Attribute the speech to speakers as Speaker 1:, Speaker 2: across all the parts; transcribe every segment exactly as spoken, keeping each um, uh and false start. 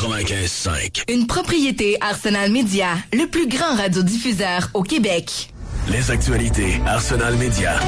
Speaker 1: quatre-vingt-quinze cinq.
Speaker 2: Une propriété Arsenal Media, le plus grand radiodiffuseur au Québec.
Speaker 1: Les actualités Arsenal Media.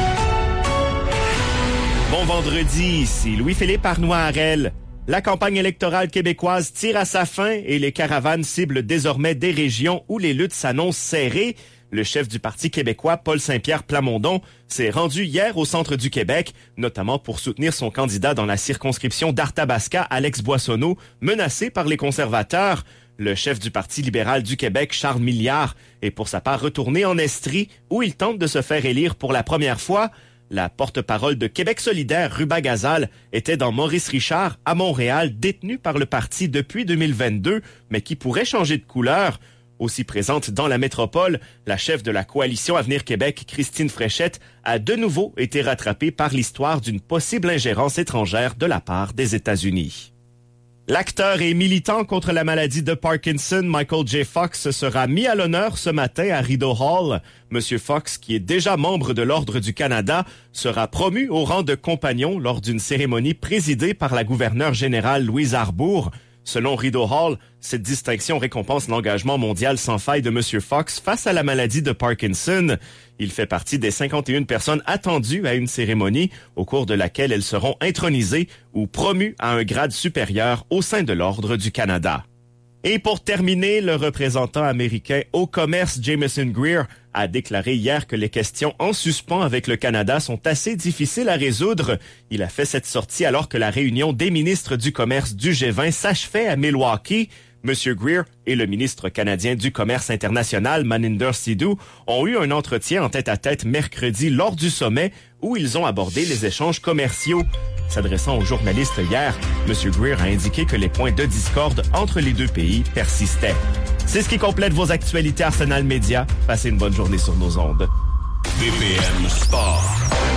Speaker 3: Bon vendredi, ici Louis-Philippe Arnois-Harel. La campagne électorale québécoise tire à sa fin et les caravanes ciblent désormais des régions où les luttes s'annoncent serrées. Le chef du Parti québécois, Paul Saint-Pierre Plamondon, s'est rendu hier au centre du Québec, notamment pour soutenir son candidat dans la circonscription d'Arthabasca, Alex Boissonneau, menacé par les conservateurs. Le chef du Parti libéral du Québec, Charles Milliard, est pour sa part retourné en Estrie, où il tente de se faire élire pour la première fois. La porte-parole de Québec solidaire, Ruba Gazal, était dans Maurice Richard, à Montréal, détenu par le parti depuis deux mille vingt-deux, mais qui pourrait changer de couleur. Aussi présente dans la métropole, la chef de la coalition Avenir Québec, Christine Fréchette, a de nouveau été rattrapée par l'histoire d'une possible ingérence étrangère de la part des États-Unis. L'acteur et militant contre la maladie de Parkinson, Michael J. Fox, sera mis à l'honneur ce matin à Rideau Hall. Monsieur Fox, qui est déjà membre de l'Ordre du Canada, sera promu au rang de compagnon lors d'une cérémonie présidée par la gouverneure générale Louise Arbour. Selon Rideau Hall, cette distinction récompense l'engagement mondial sans faille de Monsieur Fox face à la maladie de Parkinson. Il fait partie des cinquante et une personnes attendues à une cérémonie au cours de laquelle elles seront intronisées ou promues à un grade supérieur au sein de l'Ordre du Canada. Et pour terminer, le représentant américain au commerce Jameson Greer a déclaré hier que les questions en suspens avec le Canada sont assez difficiles à résoudre. Il a fait cette sortie alors que la réunion des ministres du commerce du G vingt s'achevait à Milwaukee. Monsieur Greer et le ministre canadien du commerce international, Maninder Sidhu, ont eu un entretien en tête-à-tête mercredi lors du sommet où ils ont abordé les échanges commerciaux. S'adressant aux journalistes hier, Monsieur Greer a indiqué que les points de discorde entre les deux pays persistaient. C'est ce qui complète vos actualités Arsenal Media. Passez une bonne journée sur nos ondes.
Speaker 1: B P M Sport.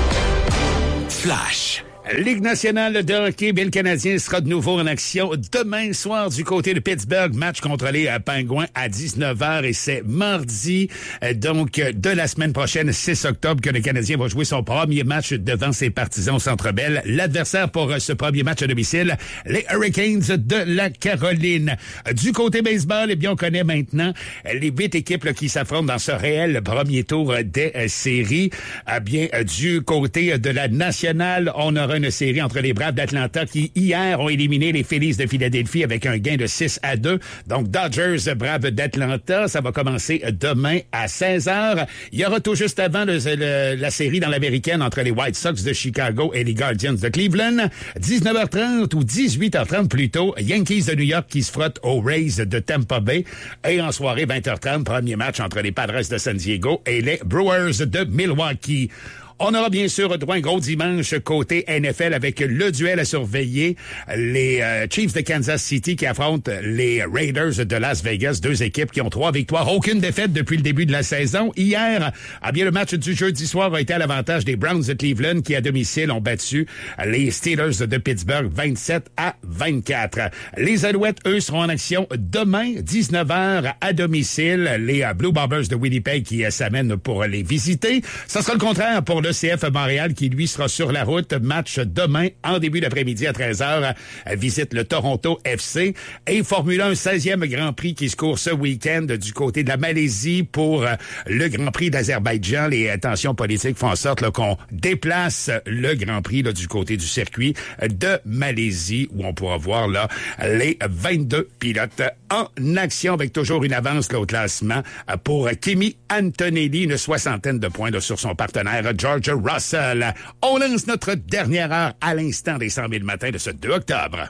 Speaker 1: Flash.
Speaker 4: Ligue nationale de hockey, le Canadien sera de nouveau en action demain soir du côté de Pittsburgh. Match contre les euh, Pingouins à dix-neuf heures et c'est mardi, euh, donc euh, de la semaine prochaine, six octobre, que le Canadien va jouer son premier match devant ses partisans au Centre Bell. L'adversaire pour euh, ce premier match à domicile, les Hurricanes de la Caroline. Du côté baseball, eh bien, on connaît maintenant les huit équipes là, qui s'affrontent dans ce réel premier tour des euh, séries. Eh bien, euh, du côté de la nationale, on aura une série entre les Braves d'Atlanta qui, hier, ont éliminé les Phillies de Philadelphie avec un gain de six à deux. Donc, Dodgers, Braves d'Atlanta, ça va commencer demain à seize heures. Il y aura tout juste avant le, le, la série dans l'américaine entre les White Sox de Chicago et les Guardians de Cleveland. dix-neuf heures trente ou dix-huit heures trente plutôt, Yankees de New York qui se frottent aux Rays de Tampa Bay. Et en soirée, vingt heures trente, premier match entre les Padres de San Diego et les Brewers de Milwaukee. On aura bien sûr droit un gros dimanche côté N F L avec le duel à surveiller. Les euh, Chiefs de Kansas City qui affrontent les Raiders de Las Vegas. Deux équipes qui ont trois victoires, aucune défaite depuis le début de la saison. Hier, ah bien, le match du jeudi soir a été à l'avantage des Browns de Cleveland qui, à domicile, ont battu les Steelers de Pittsburgh vingt-sept à vingt-quatre. Les Alouettes, eux, seront en action demain, dix-neuf heures à domicile. Les uh, Blue Bombers de Winnipeg qui uh, s'amènent pour les visiter. Ça sera le contraire pour le C F Montréal qui, lui, sera sur la route. Match demain en début d'après-midi à treize heures. Visite le Toronto F C. Et Formule un, seizième Grand Prix qui se court ce week-end du côté de la Malaisie pour le Grand Prix d'Azerbaïdjan. Les tensions politiques font en sorte là, qu'on déplace le Grand Prix là, du côté du circuit de Malaisie où on pourra voir là les vingt-deux pilotes en action avec toujours une avance là, au classement pour Kimi Antonelli, une soixantaine de points là, sur son partenaire George Russell. On lance notre dernière heure à l'instant des cent mille matins de ce deux octobre.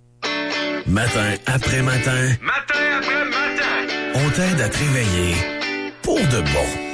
Speaker 1: Matin après matin.
Speaker 5: Matin après matin.
Speaker 1: On t'aide à te réveiller pour de bon.